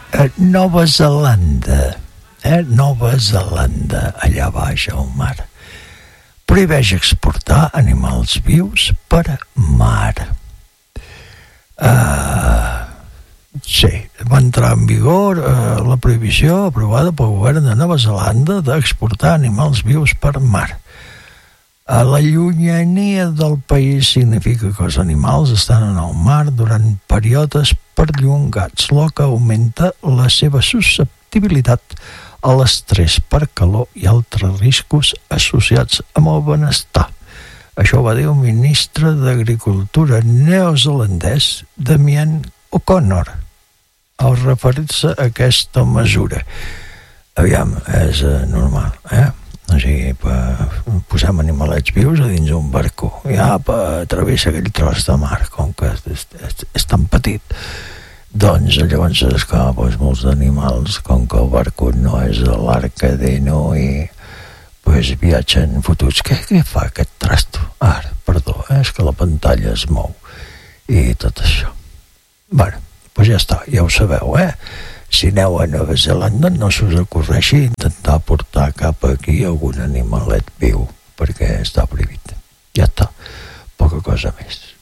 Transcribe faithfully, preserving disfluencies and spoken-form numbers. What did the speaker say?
eh, Nova Zelanda, eh? Nova Zelanda, allà baix al mar, prohibeix exportar animals vius per mar. Uh, sí, va entrar en vigor uh, la prohibició aprovada pel govern de Nova Zelanda d'exportar animals vius per mar. A la llunyania del país significa que els animals estan en el mar durant períodes perllongats, el que augmenta la seva susceptibilitat a l'estrès per calor i altres riscos associats amb el benestar. Això va dir el ministre d'Agricultura neozelandès Damien O'Connor al referir-se a aquesta mesura. Aviam, és uh, normal, eh? O sigui, posem animalets vius a dins un barco i apa, travessa aquell tros de mar, com que és, és, és tan petit. Doncs llavors, esclar, doncs, molts animals, com que el barco no és l'arca de Noé, pues viatgen fotuts. Què, què fa aquest trasto? Ara, perdó, eh? És que la pantalla es mou i tot això. Bueno, doncs ja està, ja ho sabeu, eh? Si aneu a Nova Zelanda, no se us ocorreixi intentar portar cap aquí algun animalet viu, perquè està prohibit. Ja està, poca cosa més.